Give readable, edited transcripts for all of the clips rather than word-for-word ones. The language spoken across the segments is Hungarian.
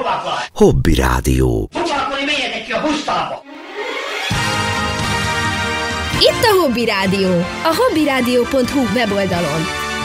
Hobby Rádió. Foglalkozni menjetek ki a busztalba! Itt a Hobby Rádió, a hobbyradio.hu weboldalon.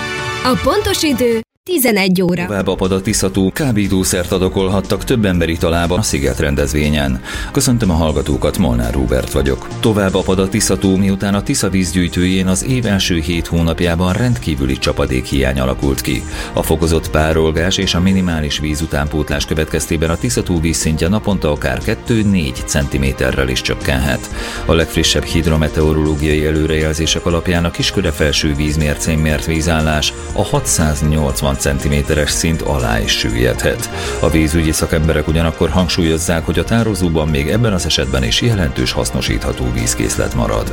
A pontos idő 11 óra. Tovább apad a Tisza-tó, kábítószert adakolhattak több ember italában a Sziget rendezvényen. Köszöntöm a hallgatókat, Molnár Róbert vagyok. Tovább apad a Tisza-tó, miután a Tisza vízgyűjtőjén az év első 7 hónapjában rendkívüli csapadékhiány alakult ki. A fokozott párolgás és a minimális vízutánpótlás következtében a Tisza-tó vízszintje naponta akár 2-4 cm-rel is csökkenhet. A legfrissebb hidrometeorológiai előrejelzések alapján a Kisköre felső vízmércén mért vízállás a 680 cm-es szint alá is süllyedhet. A vízügyi szakemberek ugyanakkor hangsúlyozzák, hogy a tározóban még ebben az esetben is jelentős hasznosítható vízkészlet marad.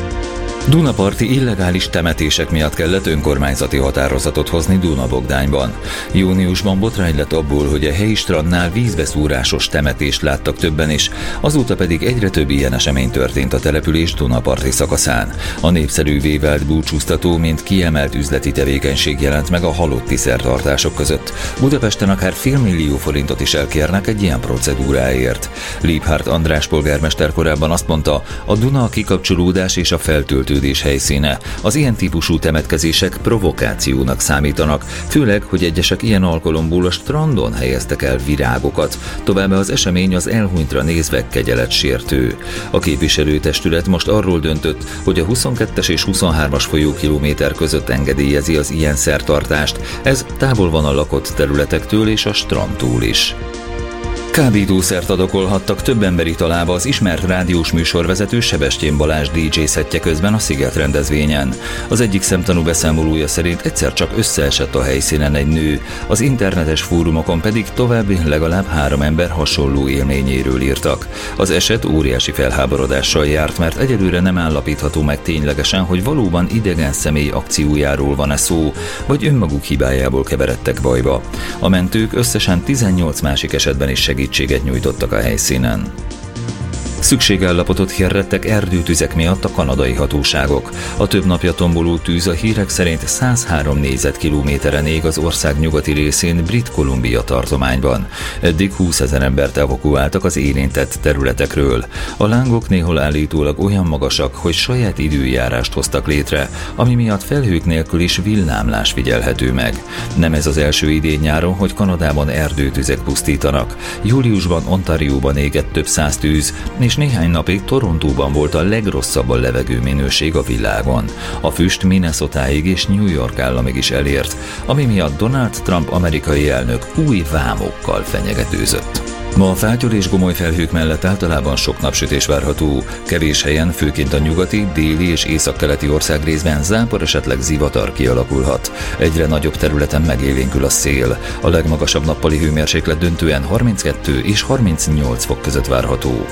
Dunaparti illegális temetések miatt kellett önkormányzati határozatot hozni Dunabogdányban. Júniusban botrány lett abból, hogy a helyi strandnál vízbeszúrásos temetést láttak többen is, azóta pedig egyre több ilyen esemény történt a település Dunaparti szakaszán. A népszerűvé vált búcsúztató, mint kiemelt üzleti tevékenység jelent meg a halotti szertartások között. Budapesten akár $500 000 is elkérnek egy ilyen procedúráért. Liebhardt András polgármester korábban azt mondta, a Duna a kikapcsolódás és a feltöltődés helyszíne. Az ilyen típusú temetkezések provokációnak számítanak, főleg, hogy egyesek ilyen alkalomból a strandon helyeztek el virágokat. Továbbá az esemény az elhunytra nézve kegyeletsértő. A képviselőtestület most arról döntött, hogy a 22-es és 23-as folyókilométer között engedélyezi az ilyen szertartást. Ez távol van a lakott területektől és a strandtól is. Kábítószert adakolhattak több ember italába az ismert rádiós műsorvezető Sebestyén Balázs DJ szettje közben a Sziget rendezvényen. Az egyik szemtanú beszámolója szerint egyszer csak összeesett a helyszínen egy nő, az internetes fórumokon pedig további legalább 3 ember hasonló élményéről írtak. Az eset óriási felháborodással járt, mert egyelőre nem állapítható meg ténylegesen, hogy valóban idegen személy akciójáról van-e szó, vagy önmaguk hibájából keveredtek bajba. A mentők összesen 18 másik esetben is segítséget nyújtottak a helyszínen. Szükségállapotot hirdettek erdőtüzek miatt a kanadai hatóságok. A több napja tomboló tűz a hírek szerint 103 négyzetkilométeren ég az ország nyugati részén Brit Columbia tartományban. Eddig 20 000 embert evakuáltak az érintett területekről. A lángok néhol állítólag olyan magasak, hogy saját időjárást hoztak létre, ami miatt felhők nélkül is villámlás figyelhető meg. Nem ez az első idén-nyáron, hogy Kanadában erdőtüzek pusztítanak. Júliusban Ontarióban égett több 100 tűz, és néhány napig Torontóban volt a legrosszabb a levegő minőség a világon. A füst Minnesotáig és New York államig is elért, ami miatt Donald Trump amerikai elnök új vámokkal fenyegetőzött. Ma a fátyol és gomoly felhők mellett általában sok napsütés várható. Kevés helyen, főként a nyugati, déli és északkeleti országrészben zápor, esetleg zivatar kialakulhat. Egyre nagyobb területen megélénkül a szél. A legmagasabb nappali hőmérséklet döntően 32 és 38 fok között várható.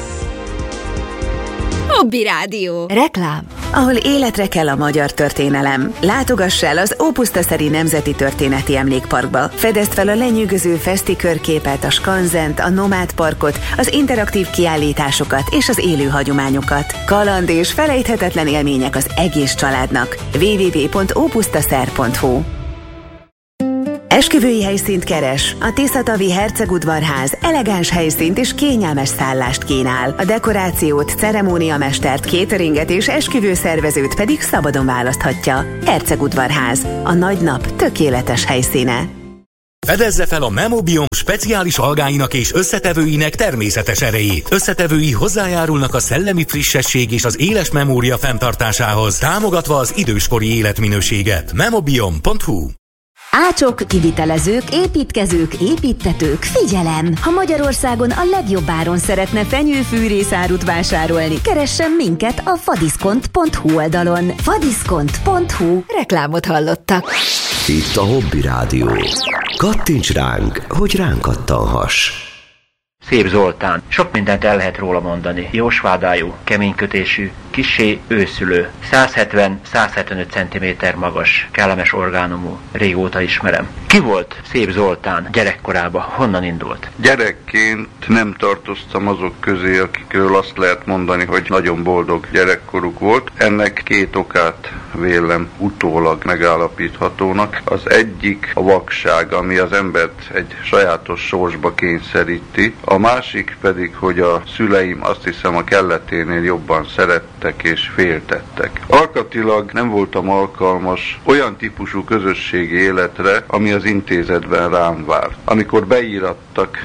Hobby Rádió. Reklám. Ahol életre kell a magyar történelem. Látogass el az Ópusztaszeri Nemzeti Történeti Emlékparkba. Fedezd fel a lenyűgöző feszti körképet, a skanzent, a nomád parkot, az interaktív kiállításokat és az élő hagyományokat. Kaland és felejthetetlen élmények az egész családnak. www.opusztaszer.hu. Esküvői helyszínt keres? A Tiszatavi Hercegudvarház elegáns helyszínt és kényelmes szállást kínál. A dekorációt, ceremóniamestert, cateringet és esküvőszervezőt pedig szabadon választhatja. Hercegudvarház. A nagy nap tökéletes helyszíne. Fedezze fel a Memobiom speciális algáinak és összetevőinek természetes erejét. Összetevői hozzájárulnak a szellemi frissesség és az éles memória fenntartásához, támogatva az időskori életminőséget. Memobiom.hu. Ácsok, kivitelezők, építkezők, építtetők, figyelem! Ha Magyarországon a legjobb áron szeretne fenyőfűrészárut vásárolni, keressen minket a fadiszkont.hu oldalon. Fadiszkont.hu. Reklámot hallottak. Itt a Hobby Rádió. Kattints ránk, hogy ránk kattanhass. Szép Zoltán. Sok mindent el lehet róla mondani. Jósvádájú, keménykötésű, kissé őszülő, 170-175 cm magas, kellemes orgánumú. Régóta ismerem. Ki volt Szép Zoltán gyerekkorában? Honnan indult? Gyerekként nem tartoztam azok közé, akikről azt lehet mondani, hogy nagyon boldog gyerekkoruk volt. Ennek két okát vélem utólag megállapíthatónak. Az egyik a vakság, ami az embert egy sajátos sorsba kényszeríti. A másik pedig, hogy a szüleim azt hiszem a kelleténél jobban szerettek és féltettek. Alkatilag nem voltam alkalmas olyan típusú közösségi életre, ami az intézetben rám várt. Amikor beírattak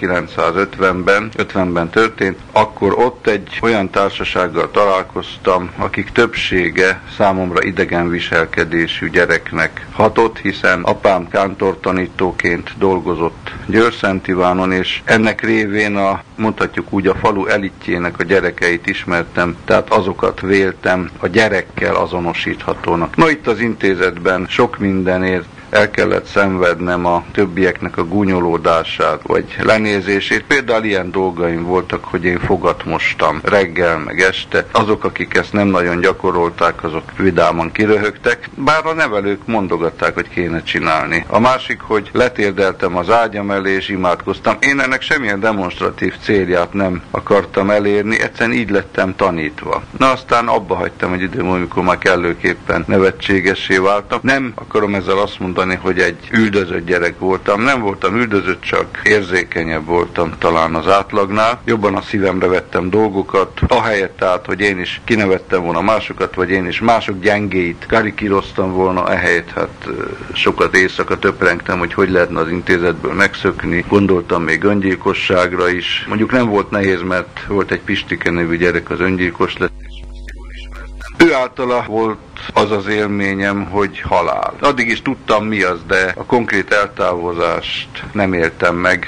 1950-ben történt, akkor ott egy olyan társasággal találkoztam, akik többsége számomra idegen viselkedésű gyereknek hatott, hiszen apám kántortanítóként dolgozott Győr-Szent-Ivánon, és ennek révén mondhatjuk úgy a falu elitjének a gyerekeit ismertem, tehát azokat véltem a gyerekkel azonosíthatónak. No, itt az intézetben sok mindenért el kellett szenvednem a többieknek a gúnyolódását, vagy lenézését. Például ilyen dolgaim voltak, hogy én fogat mostam reggel, meg este. Azok, akik ezt nem nagyon gyakorolták, azok vidáman kiröhögtek, bár a nevelők mondogatták, hogy kéne csinálni. A másik, hogy letérdeltem az ágyam elé, és imádkoztam. Én ennek semmilyen demonstratív célját nem akartam elérni, egyszerűen így lettem tanítva. Na aztán abba hagytam egy idő, amikor már kellőképpen nevetségessé váltam. Nem akarom ezzel azt mondani, hogy egy üldözött gyerek voltam. Nem voltam üldözött, csak érzékenyebb voltam talán az átlagnál. Jobban a szívemre vettem dolgokat, ahelyett tehát, hogy én is kinevettem volna másokat, vagy én is mások gyengéit karikíroztam volna, ehelyett hát sokat éjszaka töprengtem, hogy lehetne az intézetből megszökni. Gondoltam még öngyilkosságra is. Mondjuk nem volt nehéz, mert volt egy Pistike nevű gyerek, az öngyilkos lett. Ő általa volt az az élményem, hogy halál. Addig is tudtam mi az, de a konkrét eltávozást nem éltem meg.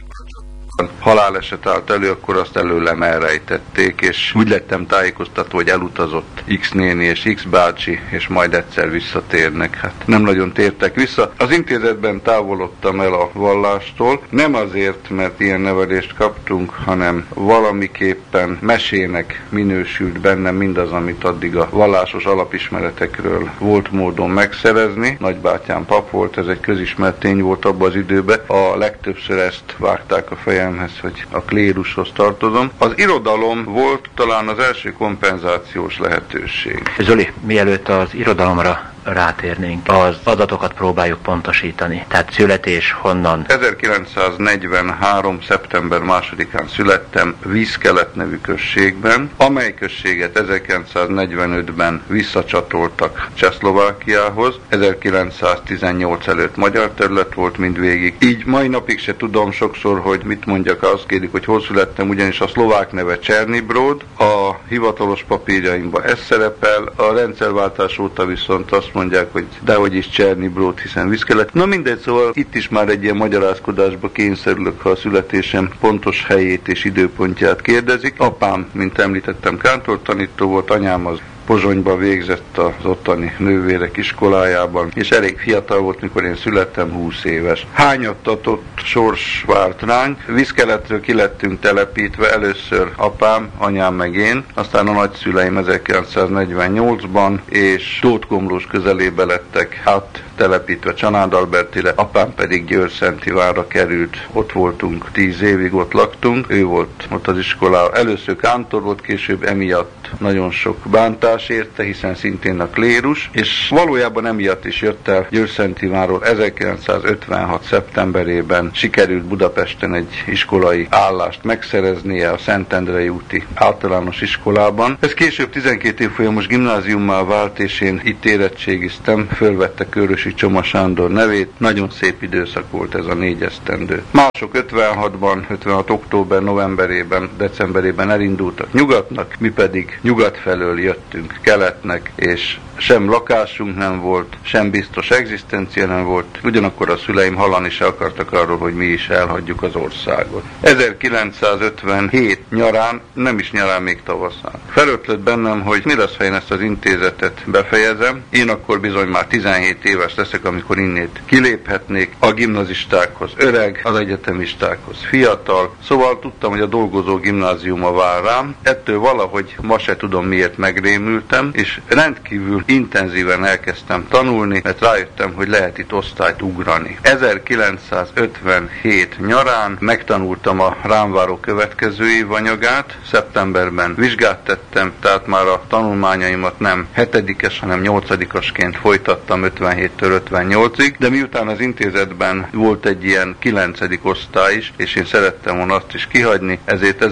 Haláleset állt elő, akkor azt előlem elrejtették, és úgy lettem tájékoztatva, hogy elutazott X néni és X bácsi, és majd egyszer visszatérnek. Hát nem nagyon tértek vissza. Az intézetben távolodtam el a vallástól, nem azért, mert ilyen nevelést kaptunk, hanem valamiképpen mesének minősült bennem mindaz, amit addig a vallásos alapismeretekről volt módon megszerezni. Nagybátyám pap volt, ez egy közismert tény volt abban az időben. A legtöbbször ezt vágták a fejemhez, hogy a klérushoz tartozom. Az irodalom volt talán az első kompenzációs lehetőség. Zoli, mielőtt az irodalomra rátérnénk, az adatokat próbáljuk pontosítani. Tehát születés honnan? 1943. szeptember 2-án születtem Vízkelet nevű községben, amely községet 1945-ben visszacsatoltak Csehszlovákiához. 1918 előtt magyar terület volt mindvégig. Így mai napig se tudom sokszor, hogy mit mondjak, azt kérik, hogy hol születtem, ugyanis a szlovák neve Černíbrod, a hivatalos papírjaimban ez szerepel, a rendszerváltás óta viszont azt mondják, hogy dehogy is Černíbrod, hiszen Vízkelet. Na mindegy, szóval itt is már egy ilyen magyarázkodásba kényszerülök, ha a születésem pontos helyét és időpontját kérdezik. Apám, mint említettem, kántortanító volt, anyám az Pozsonyba végzett az ottani nővérek iskolájában, és elég fiatal volt, mikor én születtem, 20 éves. Hányattatott sors várt ránk, Vízkeletről ki lettünk telepítve, először apám, anyám meg én, aztán a nagyszüleim 1948-ban, és Tótkomlós közelébe lettek áttelepítve Csanád-Albertire, apám pedig Győr-Szent-Ivánra került, ott voltunk 10 évig, ott laktunk, ő volt ott az iskolában, először kántor volt, később emiatt nagyon sok bántás érte, hiszen szintén a klérus, és valójában emiatt is jött el Győr-Szent-Ivánról 1956. szeptemberében sikerült Budapesten egy iskolai állást megszereznie a Szentendrei úti általános iskolában. Ez később 12 évfolyamos gimnáziummá vált, és én itt érettségiztem, fölvette Körösi Csoma Sándor nevét. Nagyon szép időszak volt ez a 4 esztendő. Mások 56 október, novemberében, decemberében elindultak nyugatnak, mi pedig nyugat felől jöttünk keletnek, és sem lakásunk nem volt, sem biztos egzisztencia nem volt. Ugyanakkor a szüleim hallani se akartak arról, hogy hogy mi is elhagyjuk az országot. 1957 nyarán, nem is nyarán, még tavaszán. Felötlött bennem, hogy mi lesz, ha én ezt az intézetet befejezem. Én akkor bizony már 17 éves leszek, amikor innét kiléphetnék, a gimnazistákhoz öreg, az egyetemistákhoz fiatal. Szóval tudtam, hogy a dolgozó gimnáziuma vár rám. Ettől valahogy ma se tudom miért megrémültem, és rendkívül intenzíven elkezdtem tanulni, mert rájöttem, hogy lehet itt osztályt ugrani. 1957 nyarán megtanultam a rám váró következő évanyagát, szeptemberben vizsgát tettem, tehát már a tanulmányaimat nem 7-es, hanem 8-asként folytattam 57-től 58-ig, de miután az intézetben volt egy ilyen 9. osztály is, és én szerettem volna azt is kihagyni, ezért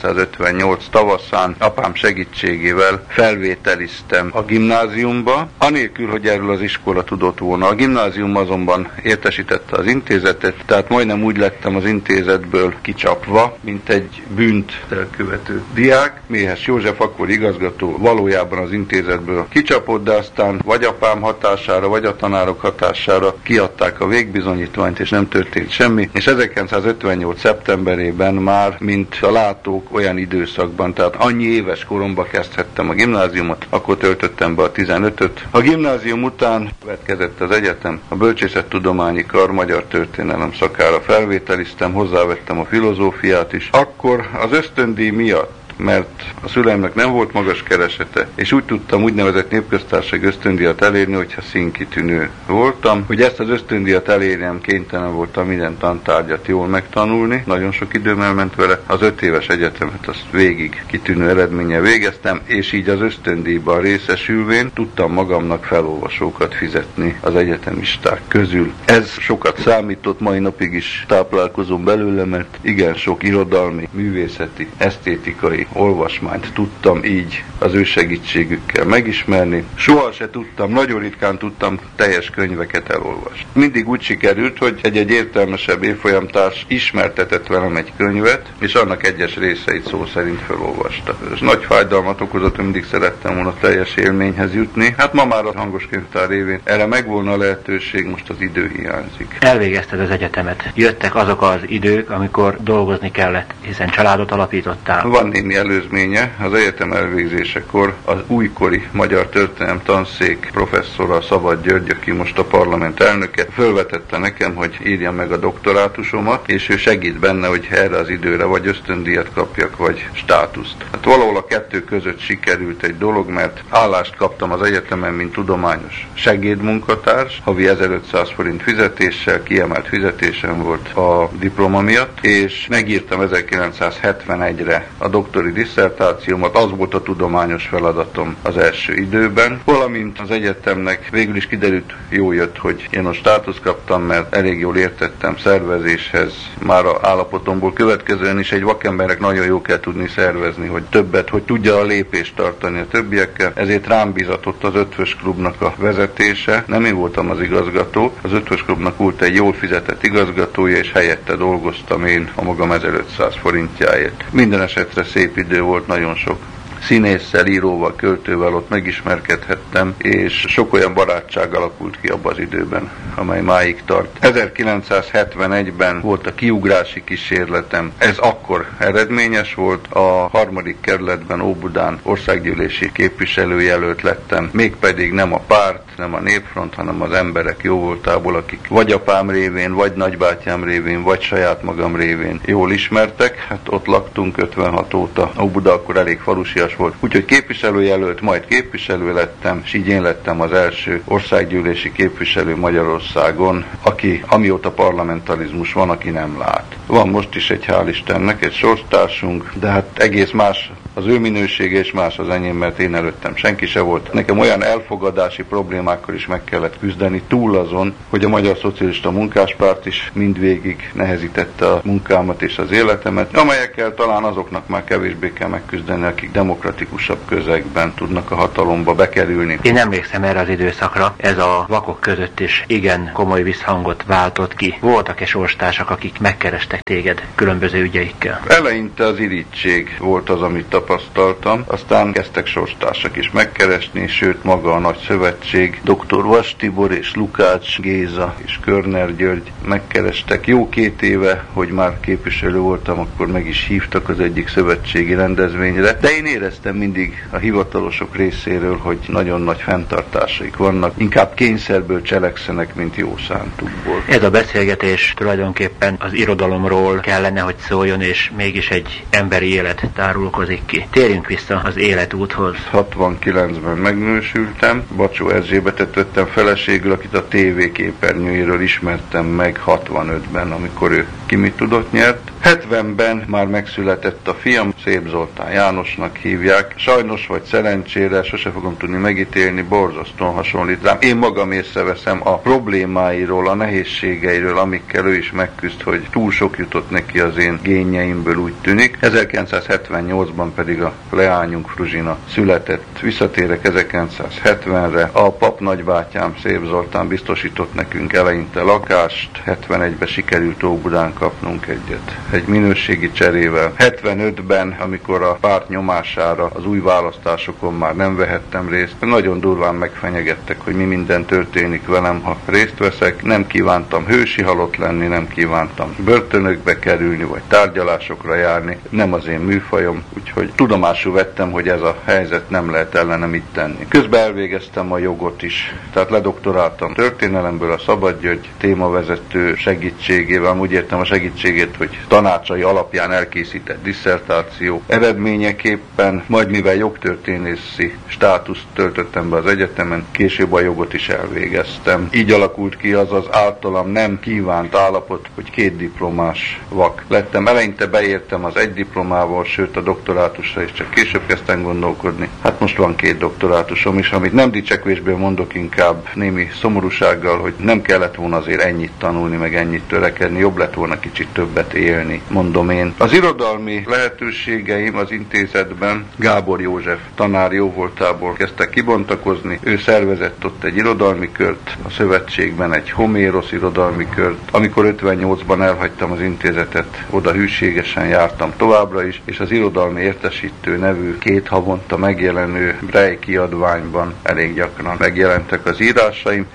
1958 tavaszán apám segítségével felvételiztem a gimnáziumba, anélkül, hogy erről az iskola tudott volna. A gimnázium azonban értesítette az intézetet, tehát majdnem úgy lettem az intézetből kicsapva, mint egy bűnt elkövető diák. Méhes József, akkor igazgató, valójában az intézetből kicsapott, de aztán vagy apám hatására, vagy a tanárok hatására kiadták a végbizonyítványt, és nem történt semmi. És 1958. szeptemberében már, mint a látók, olyan időszakban, tehát annyi éves koromban kezdhettem a gimnáziumot, akkor töltöttem be a 15-öt. A gimnázium után következett az egyetem, a Bölcsészettudományi Kar magyar történelem szakára felvételiztem, hozzávettem a filozófiát is. Akkor az ösztöndíj miatt, mert a szüleimnek nem volt magas keresete, és úgy tudtam úgynevezett népköztársaság ösztöndíjat elérni, hogyha színkitűnő voltam, hogy ezt az ösztöndíjat elérjem, kénytelen voltam minden tantárgyat jól megtanulni, nagyon sok időm elment vele, az 5 éves egyetemet azt végig kitűnő eredménnyel végeztem, és így az ösztöndíjban részesülvén tudtam magamnak felolvasókat fizetni az egyetemisták közül. Ez sokat számított, mai napig is táplálkozom belőle, mert igen sok irodalmi, művészeti, esztétikai olvasmányt tudtam így az ő segítségükkel megismerni. Soha se tudtam, nagyon ritkán tudtam teljes könyveket elolvasni. Mindig úgy sikerült, hogy egy értelmesebb évfolyamtárs ismertetett velem egy könyvet, és annak egyes részeit szó szerint felolvasta. És nagy fájdalmat okozott, mindig szerettem volna teljes élményhez jutni. Hát ma már a hangos könyvtár révén erre megvolna a lehetőség, most az idő hiányzik. Elvégezted az egyetemet. Jöttek azok az idők, amikor dolgozni kellett, hiszen családot alapítottál. Van némi előzménye. Az egyetem elvégzésekor az újkori magyar történelem tanszék professzora, Szabad György, aki most a parlament elnöke, fölvetette nekem, hogy írjam meg a doktorátusomat, és ő segít benne, hogy erre az időre vagy ösztöndíjat kapjak, vagy státuszt. Hát valahol a kettő között sikerült egy dolog, mert állást kaptam az egyetemen, mint tudományos segédmunkatárs, havi 1500 forint fizetéssel, kiemelt fizetésem volt a diploma miatt, és megírtam 1971-re a doktori disszertációmat, az volt a tudományos feladatom az első időben, valamint az egyetemnek végül is kiderült, jó jött, hogy én a státuszt kaptam, mert elég jól értettem szervezéshez, már a állapotomból következően is egy vakembernek nagyon jó kell tudni szervezni, hogy többet, hogy tudja a lépést tartani a többiekkel, ezért rám bízatott az Ötvös Klubnak a vezetése, nem én voltam az igazgató, az Ötvös Klubnak volt egy jól fizetett igazgatója, és helyette dolgoztam én a magam 1500 forintjáért. Minden esetre szép idő volt, nagyon sok színésszel, íróval, költővel ott megismerkedhettem, és sok olyan barátság alakult ki abban az időben, amely máig tart. 1971-ben volt a kiugrási kísérletem. Ez akkor eredményes volt. A 3. kerületben, Óbudán országgyűlési képviselőjelölt lettem, mégpedig nem a párt, nem a Népfront, hanem az emberek jóvoltából, akik vagy apám révén, vagy nagybátyám révén, vagy saját magam révén jól ismertek. Hát ott laktunk 56 óta. Óbuda akkor elég falusias volt. Úgyhogy képviselőjelölt, majd képviselő lettem, és így én lettem az első országgyűlési képviselő Magyarországon, aki, amióta parlamentarizmus van, aki nem lát. Van most is egy, hál' Istennek, egy sorstársunk, de hát egész más az ő minősége, és más az enyém, mert én előttem senki se volt. Nekem olyan elfogadási problémákkal is meg kellett küzdeni, túl azon, hogy a Magyar Szocialista Munkáspárt is mindvégig nehezítette a munkámat és az életemet, amelyekkel talán azoknak már kevésbé kell megküzdeni, akik demokratikusabb közegben tudnak a hatalomba bekerülni. Én emlékszem erre az időszakra, ez a vakok között is igen komoly visszhangot váltott ki. Voltak-e sorstársak, akik megkerestek téged különböző ügyeikkel? Eleinte az irigység volt az, amit tapasztaltam. Aztán kezdtek sorstársak is megkeresni, sőt maga a nagy szövetség, dr. Vas Tibor és Lukács Géza és Körner György megkerestek. Jó 2 éve, hogy már képviselő voltam, akkor meg is hívtak az egyik szövetségi rendezvényre, de én éreztem mindig a hivatalosok részéről, hogy nagyon nagy fenntartásaik vannak, inkább kényszerből cselekszenek, mint jó szántukból. Ez a beszélgetés tulajdonképpen az irodalomról kellene, hogy szóljon, és mégis egy emberi élet tárulkozik ki. Térjünk vissza az életúthoz. 69-ben megnősültem, Bacsó Erzsébetet vettem feleségül, akit a TV képernyőjéről ismertem meg 65-ben, amikor ő Ki mit tudott nyert. 70-ben már megszületett a fiam, Szép Zoltán Jánosnak hívják. Sajnos vagy szerencsére, sose fogom tudni megítélni, borzasztóan hasonlít rám. Én magam észreveszem a problémáiról, a nehézségeiről, amikkel ő is megküzd, hogy túl sok jutott neki az én génjeimből, úgy tűnik. 1978-ban pedig a leányunk Fruzsina született. Visszatérek 1970-re. A pap nagybátyám, Szép Zoltán biztosított nekünk eleinte lakást. 71-ben sikerült Óbudán kapnunk egyet. Egy minőségi cserével. 75-ben, amikor a párt nyomására az új választásokon már nem vehettem részt, nagyon durván megfenyegettek, hogy mi minden történik velem, ha részt veszek. Nem kívántam hősi halott lenni, nem kívántam börtönökbe kerülni, vagy tárgyalásokra járni. Nem az én műfajom, úgyhogy tudomásul vettem, hogy ez a helyzet nem lehet ellene mit tenni. Közben elvégeztem a jogot is, tehát ledoktoráltam történelemből a Szabad György témavezető segítségével. Úgy értem a segítségét, hogy tanácsai alapján elkészített disszertáció eredményeképpen, majd mivel jogtörténészi státuszt töltöttem be az egyetemen, később a jogot is elvégeztem. Így alakult ki az az általam nem kívánt állapot, hogy 2 diplomás vak lettem. Eleinte beértem az 1 diplomával, sőt a doktorátusra is csak később kezdtem gondolkodni. Hát most van 2 doktorátusom is, amit nem dicsekvésből mondok, inkább némi szomorúsággal, hogy nem kellett volna azért ennyit tanulni, meg ennyit törekedni, jobb lett volna kicsit többet élni, mondom én. Az irodalmi lehetőségeim az intézetben Gábor József tanár jóvoltából kezdtek kibontakozni. Ő szervezett ott egy irodalmi kört, a szövetségben egy Homérosz irodalmi kört. Amikor 58-ban elhagytam az intézetet, oda hűségesen jártam továbbra is, és az Irodalmi Értesítő nevű 2 havonta megjelenő Brej kiadványban elég gyakran megjelentek az írásaim.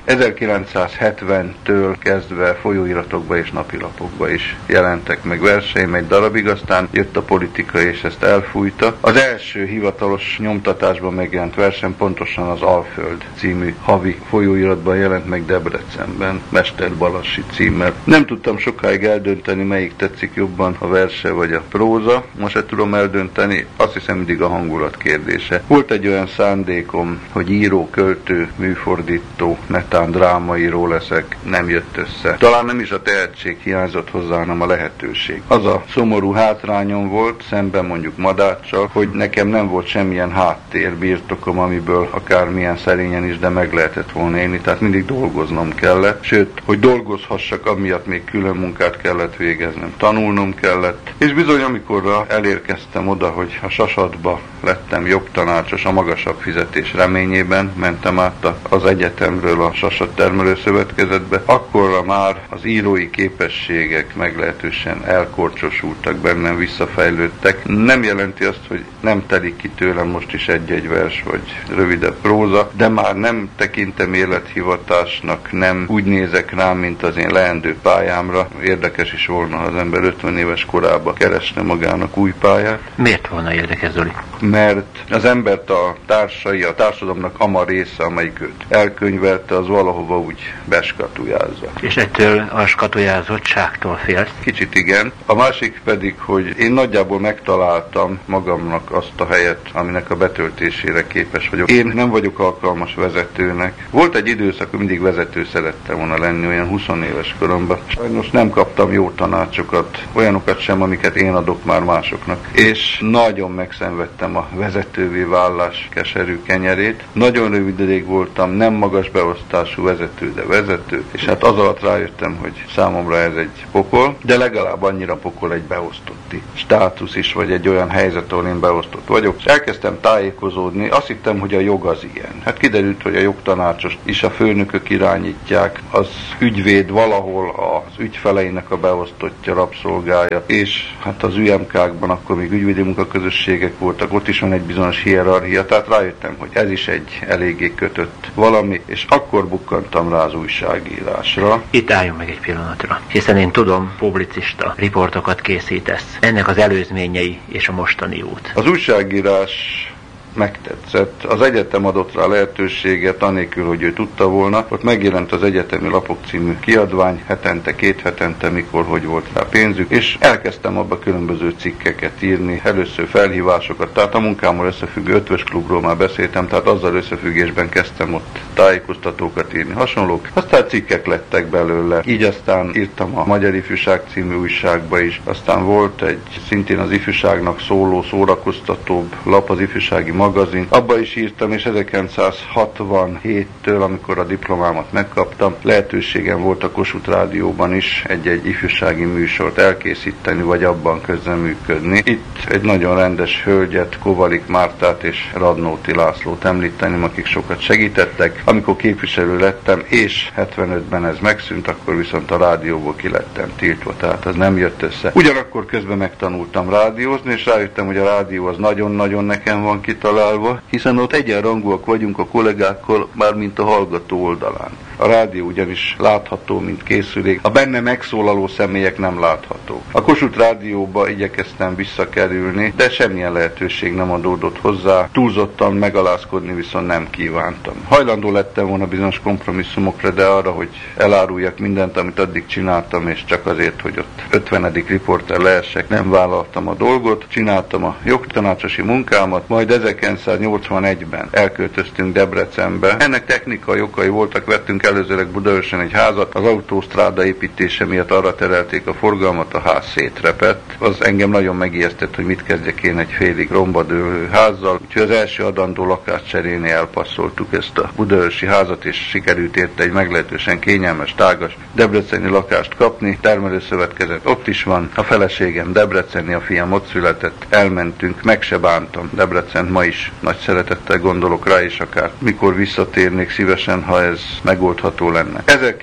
1970-től kezdve folyóiratokba és napilapokba is jelentek meg verseim egy darabig, aztán jött a politika és ezt elfújta. Az első hivatalos nyomtatásban megjelent versem pontosan az Alföld című havi folyóiratban jelent meg Debrecenben, Mester Balassi címmel. Nem tudtam sokáig eldönteni, melyik tetszik jobban, a verse vagy a próza. Most se tudom eldönteni, azt hiszem mindig a hangulat kérdése. Volt egy olyan szándékom, hogy író, költő, műfordító, netán drámaíró leszek, nem jött össze. Talán nem is a tehetség hiányzott hozzá, hanem a lehetőség. Az a szomorú hátrányom volt, szemben mondjuk Madáccsal, hogy nekem nem volt semmilyen háttérbirtokom, amiből akármilyen szerényen is, de meg lehetett volna élni, tehát mindig dolgoznom kellett. Sőt, hogy dolgozhassak, amiatt még külön munkát kellett végeznem, tanulnom kellett. És bizony, amikor elérkeztem oda, hogy a Sasadba lettem jogtanácsos a magasabb fizetés reményében, mentem át az egyetemről a Sasad Termelőszövetkezetbe, akkorra már az írói képességek meglehetősen elkorcsosultak bennem, visszafejlődtek. Nem jelenti azt, hogy nem telik ki tőlem most is egy-egy vers vagy rövidebb próza, de már nem tekintem élethivatásnak, nem úgy nézek rám, mint az én leendő pályámra. Érdekes is volna, ha az ember 50 éves korában keresne magának új pályát. Miért volna érdekes, Zoli? Mert az embert a társai, a társadalomnak ama része, amelyik őt elkönyvelte, az valahova úgy beskatujázza. És ettől a skatujázottságtól félsz? Kicsit igen. A másik pedig, hogy én nagyjából megtaláltam magamnak azt a helyet, aminek a betöltésére képes vagyok. Én nem vagyok alkalmas vezetőnek. Volt egy időszak, hogy mindig vezető szerettem volna lenni, olyan 20 éves koromban. Sajnos nem kaptam jó tanácsokat, olyanokat sem, amiket én adok már másoknak. És nagyon megszenvedtem a vezetővé válás keserű kenyerét. Nagyon rövid ideig voltam nem magas beosztású vezető, de vezető, és hát az alatt rájöttem, hogy számomra ez egy pokol, de legalább annyira pokol egy beosztotti státusz is vagy egy olyan helyzet, ahol én beosztott vagyok, és elkezdtem tájékozódni, azt hittem, hogy a jog az ilyen. Hát kiderült, hogy a jogtanácsost is a főnökök irányítják, az ügyvéd valahol az ügyfeleinek a beosztottja, rabszolgája, és hát az UMK-kban akkor még ügyvédi munkaközösségek voltak, ott is van egy bizonyos hierarchia, tehát rájöttem, hogy ez is egy eléggé kötött valami, és akkor bukkantam rá az újságírásra. Itt álljunk meg egy pillanatra, hiszen én tudom, publicista riportokat készítesz. Ennek az előzményei és a mostani út. Az újságírás megtetszett. Az egyetem adott rá lehetőséget, anélkül, hogy ő tudta volna. Ott megjelent az Egyetemi Lapok című kiadvány, hetente, 2 hetente, mikor, hogy volt rá pénzük, és elkezdtem abba különböző cikkeket írni, először felhívásokat, tehát a munkámmal összefüggő Ötvös Klubról már beszéltem, tehát azzal összefüggésben kezdtem ott tájékoztatókat írni, hasonlók. Aztán cikkek lettek belőle, így aztán írtam a Magyar Ifjúság című újságba is, aztán volt egy szintén az ifjúságnak szóló, szórakoztatóbb lap, az Ifjúsági Magazin. Abba is írtam, és 1967-től, amikor a diplomámat megkaptam, lehetőségem volt a Kossuth Rádióban is egy ifjúsági műsort elkészíteni, vagy abban közreműködni. Itt egy nagyon rendes hölgyet, Kovalik Mártát és Radnóti Lászlót említeném, akik sokat segítettek. Amikor képviselő lettem, és 75-ben ez megszűnt, akkor viszont a rádióból ki lettem tiltva, tehát az nem jött össze. Ugyanakkor közben megtanultam rádiózni, és rájöttem, hogy a rádió az nagyon-nagyon nekem van kitalálva, hiszen ott egyenrangúak vagyunk a kollégákkal, mármint a hallgató oldalán. A rádió ugyanis látható, mint készülék, a benne megszólaló személyek nem láthatók. A Kossuth Rádióba igyekeztem visszakerülni, de semmilyen lehetőség nem adódott hozzá, túlzottan megalázkodni viszont nem kívántam. Hajlandó lettem volna bizonyos kompromisszumokra, de arra, hogy eláruljak mindent, amit addig csináltam, és csak azért, hogy ott 50. riporter lehessek, nem vállaltam a dolgot, csináltam a jogtanácsosi munkámat, majd 1981-ben elköltöztünk Debrecenbe. Ennek technikai okai voltak, vettünk előzőleg Budaörsön egy házat, az autósztráda építése miatt arra terelték a forgalmat, a ház szétrepett. Az engem nagyon megijesztett, hogy mit kezdjek én egy félig rombadőlő házzal, úgyhogy az első adandó lakást cserélni elpasszoltuk ezt a budaörsi házat, és sikerült érte egy meglehetősen kényelmes, tágas debreceni lakást kapni. Termelőszövetkezet ott is van, a feleségem debreceni, a fiam ott született, elmentünk, meg se bántam Debrecent, ma is nagy szeretettel gondolok rá, és akár mikor visszatérnék szívesen, ha ez megoldható lenne.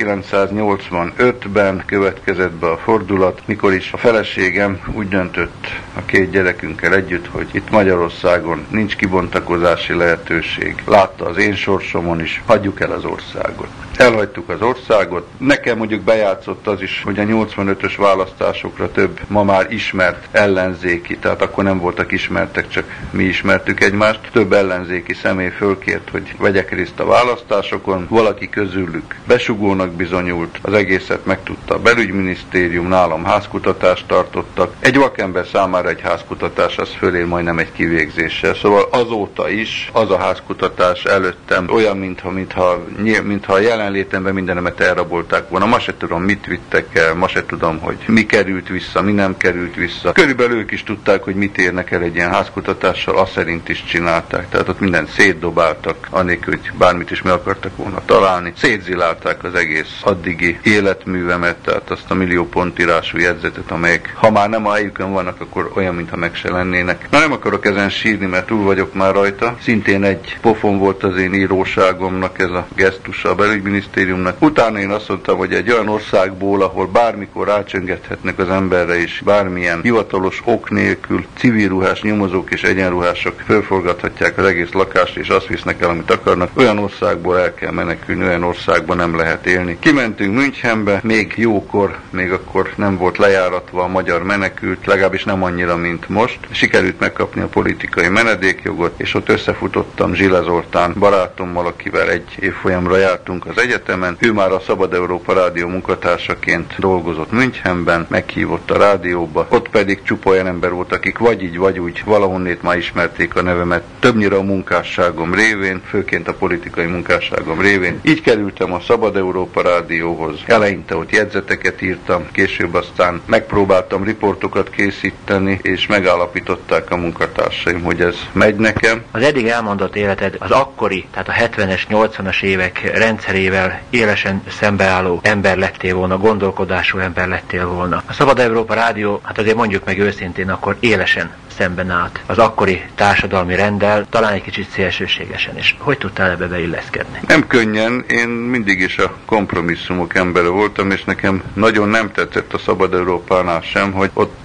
1985-ben következett be a fordulat, mikor is a feleségem úgy döntött a 2 gyerekünkkel együtt, hogy itt Magyarországon nincs kibontakozási lehetőség. Látta az én sorsomon is, hagyjuk el az országot. Elhagytuk az országot. Nekem mondjuk bejátszott az is, hogy a 85-ös választásokra több ma már ismert ellenzéki, tehát akkor nem voltak ismertek, csak mi ismertük egymást. Több ellenzéki személy fölkért, hogy vegyek részt a választásokon. Valaki közülük besugónak bizonyult, az egészet megtudta a belügyminisztérium, nálam házkutatást tartottak. Egy vakember számára egy házkutatás az fölér majdnem egy kivégzéssel. Szóval azóta is az a házkutatás előttem olyan, mintha a jelenlétemben mindenemet elrabolták volna. Ma se tudom, mit vittek el, ma se tudom, hogy mi került vissza, mi nem került vissza. Körülbelül ők is tudták, hogy mit érnek el egy ilyen házkutatással, azt szerint is csinálták. Tehát ott mindent szétdobáltak, anélkül, hogy bármit is meg akartak volna találni. Szétzilálták az egész addigi életművemet, tehát azt a millió pontírású jegyzetet, amelyek, ha már nem a helyükön vannak, akkor olyan, mintha meg se lennének. Na, nem akarok ezen sírni, mert túl vagyok már rajta. Szintén egy pofon volt az én íróságomnak ez a gesztusa a belügyminisztériumnak. Utána én azt mondtam, hogy egy olyan országból, ahol bármikor rácsöngethetnek az emberre is, bármilyen hivatalos ok nélkül civil ruhás nyomozók és egyenruhások fölforgathatják az egész lakást, és azt visznek el, amit akarnak. Olyan országból el kell menekülni, olyan országban nem lehet élni. Kimentünk Münchenbe, még jókor, még akkor nem volt lejáratva a magyar menekült, legalábbis nem annyira, mint most. Sikerült megkapni a politikai menedékjogot, és ott összefutottam Zsile Zoltán barátommal, akivel egy évfolyamra jártunk az egyetemen. Ő már a Szabad Európa Rádió munkatársaként dolgozott Münchenben, meghívott a rádióba. Ott pedig csupa olyan ember volt, akik vagy így, vagy úgy valahonnét már ismerték a nevemet. Többnyire a munkásságom révén, főként a politikai munkásságom révén. Így került bekerültem a Szabad Európa Rádióhoz. Eleinte ott jegyzeteket írtam, később aztán megpróbáltam riportokat készíteni, és megállapították a munkatársaim, hogy ez megy nekem. Az eddig elmondott életed az akkori, tehát a 70-es, 80-as évek rendszerével élesen szembeálló ember lettél volna, gondolkodású ember lettél volna. A Szabad Európa Rádió, hát azért mondjuk meg őszintén, akkor élesen szemben állt az akkori társadalmi renddel, talán egy kicsit szélsőségesen is. Hogy tudtál ebbe beilleszkedni? Nem könnyen, én mindig is a kompromisszumok embere voltam, és nekem nagyon nem tetszett a Szabad Európánál sem, hogy ott